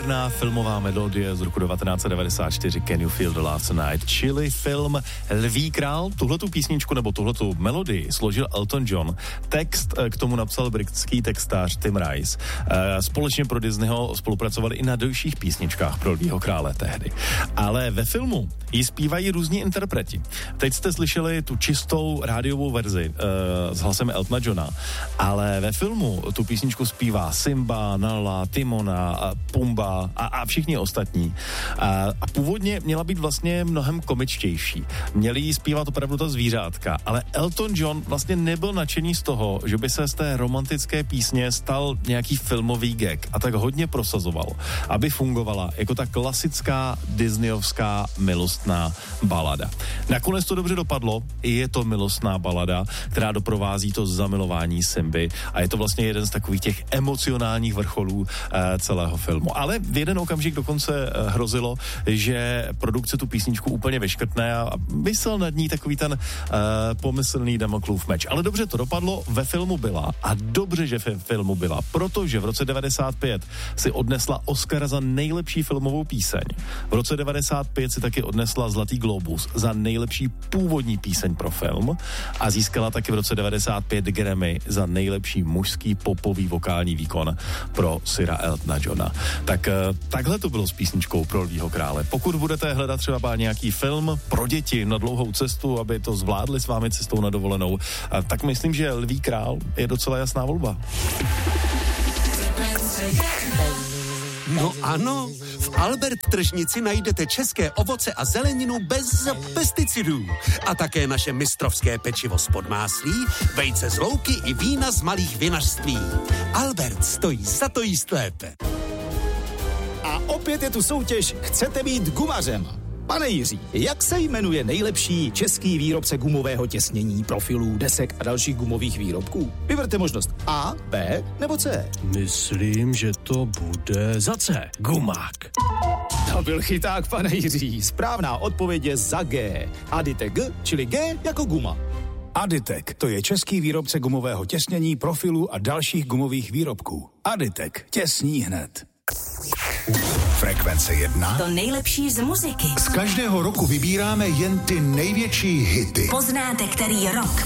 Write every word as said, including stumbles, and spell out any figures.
nádherná filmová melodie z roku devatenáct set devadesát čtyři Can You Feel the Love Tonight, čili film Lví král. Tuhletu písničku nebo tuhletu melodii složil Elton John. Text k tomu napsal britský textář Tim Rice. Společně pro Disneyho spolupracovali i na dalších písničkách pro Lvího krále tehdy. Ale ve filmu ji zpívají různí interpreti. Teď jste slyšeli tu čistou rádiovou verzi s hlasem Eltona Johna, ale ve filmu tu písničku zpívá Simba, Nala, Timona, Pumba a, a všichni ostatní. A, a původně měla být vlastně mnohem komičtější. Měli jí zpívat opravdu ta zvířátka, ale Elton John vlastně nebyl nadšený z toho, že by se z té romantické písně stal nějaký filmový gag, a tak hodně prosazoval, aby fungovala jako ta klasická disneyovská milostná balada. Nakonec to dobře dopadlo, je to milostná balada, která doprovází to zamilování Simby a je to vlastně jeden z takových těch emocionálních vrcholů e, celého filmu. Ale v jeden okamžik dokonce e, hrozilo, že produkce tu písničku úplně vyškrtne a vysel nad ní takový ten e, pomyslný Damoklův meč. Ale dobře to dopadlo, ve filmu byla a dobře, že ve filmu byla, protože v roce devadesát pět si odnesla Oscara za nejlepší filmovou píseň. V roce devadesát pět si taky odnesla Zlatý glóbus za nejlepší původní píseň pro film a získala taky v roce devadesát pět Grammy za nejlepší mužský popový vokální výkon pro Sira Eltona Johna. Tak takhle to bylo s písničkou pro Lvího krále. Pokud budete hledat třeba nějaký film pro děti na dlouhou cestu, aby to zvládli s vámi cestou na dovolenou, tak myslím, že Lví král je docela jasná volba. No ano, v Albert tržnici najdete české ovoce a zeleninu bez pesticidů. A také naše mistrovské pečivo z podmáslí, vejce z louky i vína z malých vinařství. Albert stojí za to jíst lépe. A opět je tu soutěž Chcete být gumařem. Pane Jiří, jak se jmenuje nejlepší český výrobce gumového těsnění, profilů, desek a dalších gumových výrobků? Vyberte možnost A, B nebo C. Myslím, že to bude za C. Gumák. To byl chyták, pane Jiří. Správná odpověď je za G. Aditek G, čili G jako guma. Aditek, to je český výrobce gumového těsnění, profilů a dalších gumových výrobků. Aditek, těsní hned. Frekvence jedna. To nejlepší z muziky. Z každého roku vybíráme jen ty největší hity. Poznáte, který rok